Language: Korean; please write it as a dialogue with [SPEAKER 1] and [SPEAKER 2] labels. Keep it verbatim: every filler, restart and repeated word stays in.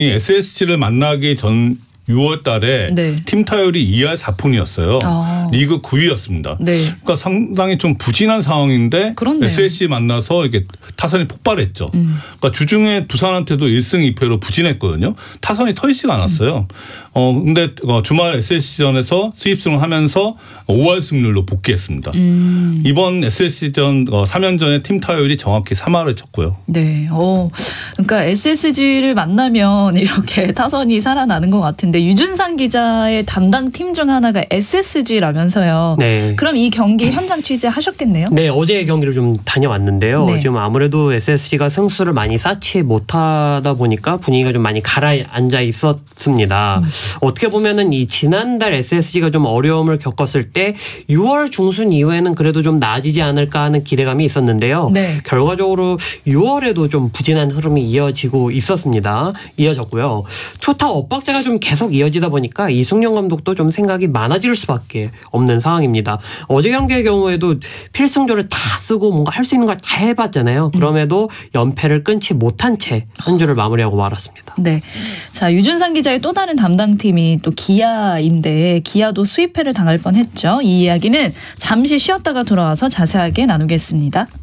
[SPEAKER 1] 이 에스에스지를 만나기 전 유월 달에
[SPEAKER 2] 네.
[SPEAKER 1] 팀 타율이 이 할 사 푼이었어요.
[SPEAKER 2] 아.
[SPEAKER 1] 리그 구 위였습니다.
[SPEAKER 2] 네.
[SPEAKER 1] 그러니까 상당히 좀 부진한 상황인데
[SPEAKER 2] 그렇네요.
[SPEAKER 1] 에스에스지 만나서 이게 타선이 폭발했죠. 음. 그러니까 주중에 두산한테도 일 승 이 패로 부진했거든요. 타선이 터지지가 않았어요. 음. 어 근데 주말 에스에스지전에서 수입승을 하면서 오 할 승률로 복귀했습니다. 음. 이번 에스에스지전 삼 연전의 팀 타율이 정확히 삼 할을 쳤고요.
[SPEAKER 2] 네. 어, 그러니까 에스에스지를 만나면 이렇게 타선이 살아나는 것 같은데 유준상 기자의 담당 팀 중 하나가 에스에스지라면서요.
[SPEAKER 3] 네.
[SPEAKER 2] 그럼 이 경기 현장 취재하셨겠네요?
[SPEAKER 3] 네. 어제 경기를 좀 다녀왔는데요.
[SPEAKER 2] 네.
[SPEAKER 3] 지금 아무래도 에스에스지가 승수를 많이 쌓지 못하다 보니까 분위기가 좀 많이 가라앉아 있었습니다. 음. 어떻게 보면은 이 지난달 에스에스지가 좀 어려움을 겪었을 때 유월 중순 이후에는 그래도 좀 나아지지 않을까 하는 기대감이 있었는데요.
[SPEAKER 2] 네.
[SPEAKER 3] 결과적으로 유월에도 좀 부진한 흐름이 이어지고 있었습니다. 이어졌고요. 투타 엇박자가 좀 계속 이어지다 보니까 이승용 감독도 좀 생각이 많아질 수밖에 없는 상황입니다. 어제 경기의 경우에도 필승조를 다 쓰고 뭔가 할 수 있는 걸 다 해봤잖아요. 그럼에도 연패를 끊지 못한 채 한 주를 마무리하고 말았습니다.
[SPEAKER 2] 네. 자, 유준상 기자의 또 다른 담당팀이 또 기아인데 기아도 수입패를 당할 뻔했죠. 이 이야기는 잠시 쉬었다가 돌아와서 자세하게 나누겠습니다.